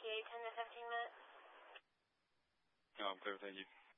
ETA 10 to 15 minutes. No, I'm clear, thank you.